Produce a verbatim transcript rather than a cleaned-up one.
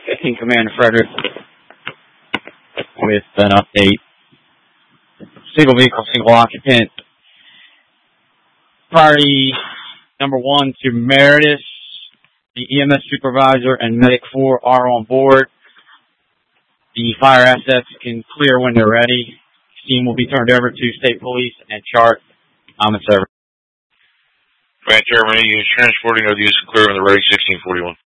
fifteen Commander Frederick with an update. Single vehicle, single occupant. Priority number one to Meredith. The E M S supervisor and Medic four are on board. The fire assets can clear when they're ready. Team will be turned over to State Police and chart common server. Grant Germany, unit transporting of the use of clear on the ready sixteen forty-one.